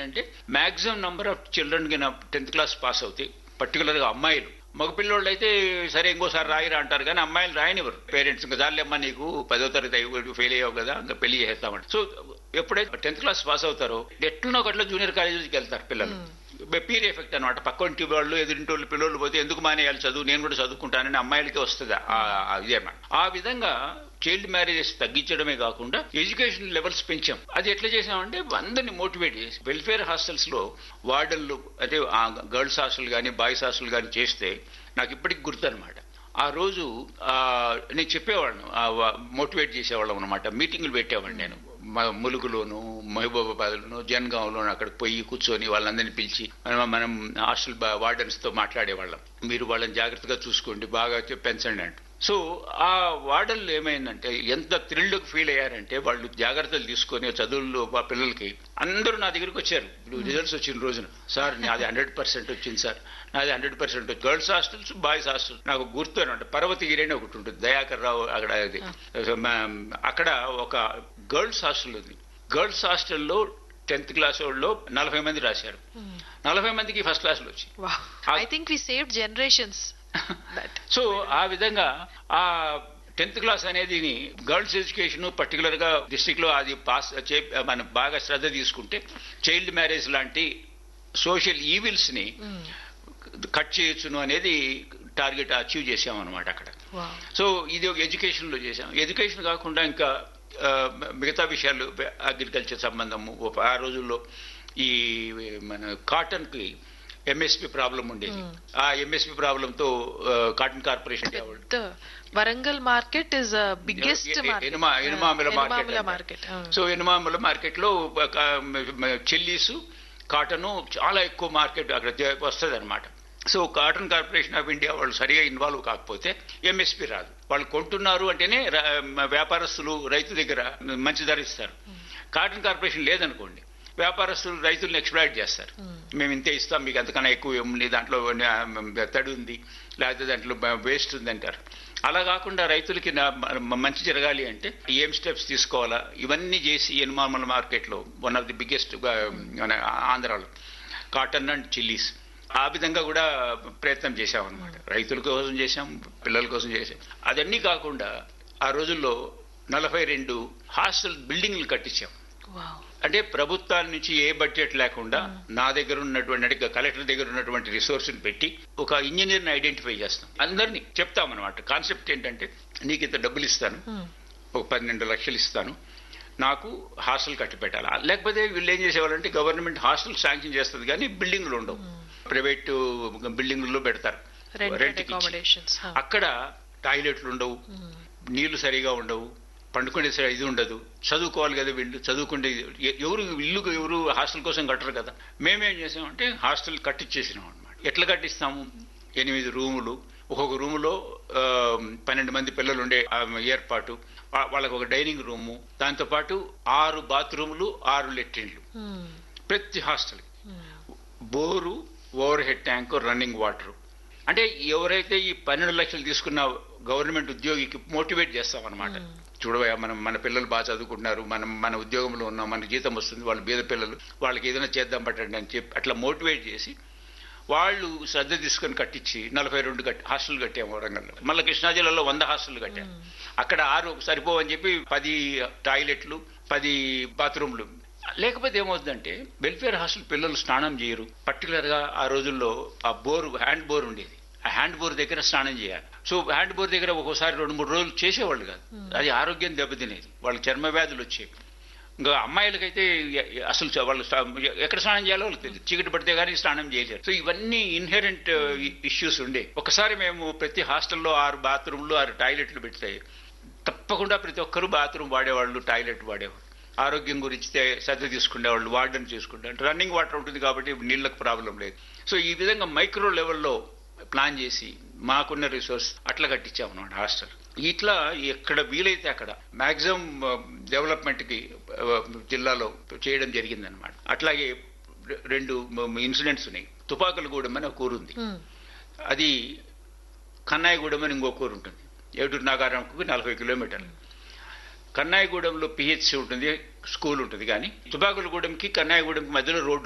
ఏంటంటే maximum number of children 10th class pass అవుతాయి, పర్టికులర్గా అమ్మాయిలు. మగపిల్లోళ్ళు అయితే సరే ఇంకోసారి రాయిరా అంటారు, కానీ అమ్మాయిలు రాయనివ్వరు పేరెంట్స్. ఇంకా జాలేమ్మా నీకు 10వ తరగతి ఫెయిల్ అయ్యావు కదా, ఇంకా పెళ్లి చేస్తామంట. సో ఎప్పుడైతే 10th క్లాస్ పాస్ అవుతారో ఎట్లునో ఒకట్లో జూనియర్ కాలేజీకి వెళ్తారు పిల్లలు. పీర్ ఎఫెక్ట్ అనమాట. పక్కంటి వాళ్ళు ఎదురింటి వాళ్ళు పిల్లలు పోతే ఎందుకు మానేయాలి చదువు, నేను కూడా చదువుకుంటానని అమ్మాయిలకి వస్తుంది ఇదేమాట. ఆ విధంగా చైల్డ్ మ్యారేజెస్ తగ్గించడమే కాకుండా ఎడ్యుకేషన్ లెవెల్స్ పెంచాం. అది ఎట్లా చేసామంటే అందరినీ మోటివేట్ చేసి వెల్ఫేర్ హాస్టల్స్ లో వార్డన్లు అంటే గర్ల్స్ హాస్టల్ కానీ బాయ్స్ హాస్టల్ కానీ చేస్తే నాకు ఇప్పటికి గుర్తు అనమాట. ఆ రోజు నేను చెప్పేవాళ్ళను, మోటివేట్ చేసేవాళ్ళం అనమాట. మీటింగులు పెట్టేవాడిని నేను ములుగులోను, మహబూబాబాద్లోను, జన్గాంలోను. అక్కడికి పోయి కూర్చొని వాళ్ళందరినీ పిలిచి మనం హాస్టల్ వార్డెన్స్ తో మాట్లాడేవాళ్ళం. మీరు వాళ్ళని జాగ్రత్తగా చూసుకోండి, బాగా పెంచండి అంటూ. సో ఆ వార్డన్లు ఏమైందంటే ఎంత థ్రిల్డ్కి ఫీల్ అయ్యారంటే వాళ్ళు జాగ్రత్తలు తీసుకొని చదువుల్లో పిల్లలకి అందరూ నా దగ్గరికి వచ్చారు. ఇప్పుడు రిజల్ట్స్ వచ్చిన రోజున, సార్ నాది 100% వచ్చింది సార్, నాది 100% గర్ల్స్ హాస్టల్స్ బాయ్స్ హాస్టల్. నాకు గుర్తు అనమాట, పర్వతగిరి అని ఒకటి ఉంటుంది, దయాకర్ రావు అక్కడ. అక్కడ ఒక గర్ల్స్ హాస్టల్ ఉంది. గర్ల్స్ హాస్టల్లో 10th క్లాస్ వాళ్ళు 40 మంది రాశారు. 40 మందికి ఫస్ట్ క్లాసులు వచ్చి. సో ఆ విధంగా ఆ 10th క్లాస్ అనేది గర్ల్స్ ఎడ్యుకేషన్ పర్టికులర్ గా డిస్ట్రిక్ట్ లో అది పాస్ మనం బాగా శ్రద్ధ తీసుకుంటే చైల్డ్ మ్యారేజ్ లాంటి సోషల్ ఈవిల్స్ ని కట్ చేయొచ్చును అనేది టార్గెట్ అచీవ్ చేసాం అనమాట అక్కడ. సో ఇది ఎడ్యుకేషన్ లో చేసాం. ఎడ్యుకేషన్ కాకుండా ఇంకా మిగతా విషయాలు, అగ్రికల్చర్ సంబంధము. ఆ రోజుల్లో ఈ మన కాటన్ కి ఎంఎస్పి ప్రాబ్లం ఉండేది. ఆ ఎంఎస్పి ప్రాబ్లంతో cotton corporation Warangal market is biggest Enumamula market. So Enumamula market లో చెల్లీసు కాటన్ చాలా ఎక్కువ మార్కెట్ అక్కడ వస్తుంది అనమాట. So cotton corporation of India వాళ్ళు సరిగా ఇన్వాల్వ్ కాకపోతే ఎంఎస్పి రాదు. వాళ్ళు కొంటున్నారు అంటేనే వ్యాపారస్తులు రైతు దగ్గర మంచి ధర ఇస్తారు. కాటన్ కార్పొరేషన్ లేదనుకోండి, వ్యాపారస్తులు రైతులను ఎక్స్ప్లాయిట్ చేస్తారు. మేము ఇంతే ఇస్తాం, మీకు అంతకన్నా ఎక్కువ ఏముంది, దాంట్లో తడి ఉంది, లేకపోతే దాంట్లో వేస్ట్ ఉంది అంటారు. అలా కాకుండా రైతులకి మంచి జరగాలి అంటే ఏం స్టెప్స్ తీసుకోవాలా ఇవన్నీ చేసి ఎనుమాముల మార్కెట్లో వన్ ఆఫ్ ది బిగ్గెస్ట్ ఆంధ్రాలో కాటన్ అండ్ చిల్లీస్. ఆ విధంగా కూడా ప్రయత్నం చేశామన్నమాట. రైతుల కోసం చేశాం, పిల్లల కోసం చేశాం. అదన్నీ కాకుండా ఆ రోజుల్లో 42 హాస్టల్ బిల్డింగ్లు కట్టించాం. అంటే ప్రభుత్వాల నుంచి ఏ బడ్జెట్ లేకుండా నా దగ్గర ఉన్నటువంటి, అంటే కలెక్టర్ దగ్గర ఉన్నటువంటి రిసోర్స్ని పెట్టి ఒక ఇంజనీర్ని ఐడెంటిఫై చేస్తాం. అందరినీ చెప్తామన్నమాట. కాన్సెప్ట్ ఏంటంటే నీకు ఇంత డబ్బులు ఇస్తాను, ఒక 12 లక్షలు ఇస్తాను, నాకు హాస్టల్ కట్టి పెట్టాలి. లేకపోతే వీళ్ళు ఏం చేసేవాళ్ళంటే గవర్నమెంట్ హాస్టల్ శాంక్షన్ చేస్తుంది కానీ బిల్డింగ్లు ఉండవు, ప్రైవేట్ బిల్డింగ్లలో పెడతారు రెంట్కి. అక్కడ టాయిలెట్లు ఉండవు, నీళ్లు సరిగా ఉండవు, పండుకునే ఇది ఉండదు. చదువుకోవాలి కదా వీళ్ళు, చదువుకుంటే ఎవరు హాస్టల్ కోసం కట్టరు కదా. మేమేం చేసామంటే హాస్టల్ కట్టించేసినాం అనమాట. ఎట్లా కట్టిస్తాము? 8 రూములు, ఒక్కొక్క రూములో 12 మంది పిల్లలు ఉండే ఏర్పాటు, వాళ్ళకు ఒక డైనింగ్ రూము, దాంతోపాటు 6 బాత్రూములు, 6 లెట్రిన్లు ప్రతి hostel. Bore, over head tank, running water. అంటే ఎవరైతే ఈ 12 లక్షలు తీసుకున్న గవర్నమెంట్ ఉద్యోగికి మోటివేట్ చేస్తామన్నమాట. చూడవా, మన పిల్లలు బాగా చదువుకుంటున్నారు, మన ఉద్యోగంలో ఉన్నాం, మనకి జీతం వస్తుంది, వాళ్ళు బీద పిల్లలు, వాళ్ళకి ఏదైనా చేద్దాం పట్టండి అని చెప్పి అట్లా మోటివేట్ చేసి వాళ్ళు శ్రద్ధ తీసుకొని కట్టించి 42 హాస్టల్ కట్టాము వరంగల్లో. మళ్ళీ కృష్ణా జిల్లాలో 100 హాస్టల్ కట్టాము. అక్కడ 6 సరిపోవని చెప్పి 10 టాయిలెట్లు, 10 బాత్రూమ్లు. లేకపోతే ఏమవుతుందంటే వెల్ఫేర్ హాస్టల్ పిల్లలు స్నానం చేయరు. పర్టికులర్ గా ఆ రోజుల్లో ఆ బోర్, హ్యాండ్ బోర్ ఉండేది, ఆ హ్యాండ్ బోర్ దగ్గర స్నానం చేయాలి. సో హ్యాండ్ బోర్ దగ్గర ఒక్కోసారి 2-3 రోజులు చేసేవాళ్ళు కాదు. అది ఆరోగ్యం దెబ్బతినేది, వాళ్ళకి చర్మ వ్యాధులు వచ్చేవి. ఇంకా అమ్మాయిలకైతే అసలు వాళ్ళు ఎక్కడ స్నానం చేయాలో వాళ్ళకి తెలియదు, చీకటి పడితే కానీ స్నానం చేయలేరు. సో ఇవన్నీ ఇన్హెరెంట్ ఇష్యూస్ ఉండే. ఒకసారి మేము ప్రతి హాస్టల్లో 6 బాత్రూమ్లు, 6 టాయిలెట్లు పెడితే తప్పకుండా ప్రతి ఒక్కరూ బాత్రూమ్ వాడేవాళ్ళు, టాయిలెట్ వాడేవాళ్ళు. ఆరోగ్యం గురించి శ్రద్ధ తీసుకునేవాళ్ళు, వార్డెన్ చేసుకుంటే రన్నింగ్ వాటర్ ఉంటుంది కాబట్టి నీళ్లకు ప్రాబ్లం లేదు. సో ఈ విధంగా మైక్రో లెవెల్లో ప్లాన్ చేసి మాకున్న రిసోర్స్ అట్లా కట్టించామన్నమాట హాస్టల్. ఇట్లా ఎక్కడ వీలైతే అక్కడ మాక్సిమం డెవలప్మెంట్ కి జిల్లాలో చేయడం జరిగిందనమాట. అట్లాగే 2 ఇన్సిడెంట్స్ ఉన్నాయి. తుపాకులగూడెం అని ఒక ఊరు ఉంది, అది కన్నాయిగూడెం అని ఇంకొక ఊరు ఉంటుంది, ఏటూరు నాగారంకు 40 కిలోమీటర్లు. కన్నాయిగూడెంలో పిహెచ్సి ఉంటుంది, స్కూల్ ఉంటుంది, కానీ తుపాకులగూడెంకి కన్నాయిగూడెంకి మధ్యలో రోడ్డు